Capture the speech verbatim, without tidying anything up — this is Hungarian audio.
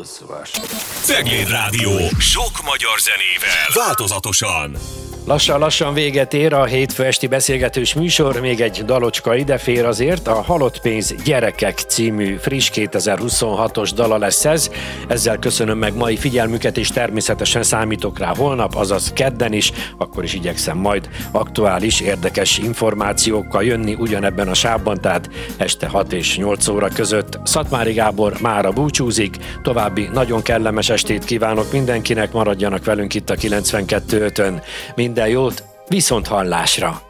hosszúas. Cegléd Rádió. Sok magyar zenével. Változatosan. Lassan-lassan véget ér a hétfő esti beszélgetős műsor, még egy dalocska idefér azért, a Halott pénz gyerekek című friss kétezer-huszonhatos dala lesz ez. Ezzel köszönöm meg mai figyelmüket, és természetesen számítok rá holnap, azaz kedden is, akkor is igyekszem majd aktuális, érdekes információkkal jönni ugyanebben a sávban, tehát este hat és nyolc óra között. Szatmári Gábor mára búcsúzik, további nagyon kellemes estét kívánok mindenkinek, maradjanak velünk itt a kilencvenkettő ötön. Minden jót, viszont hallásra!